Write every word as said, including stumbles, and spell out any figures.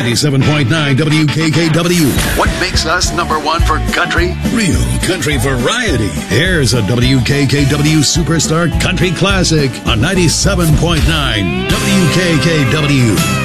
ninety-seven point nine W K K W. What makes us number one for country? Real country variety. Here's a W K K W Superstar Country Classic on ninety-seven point nine W K K W.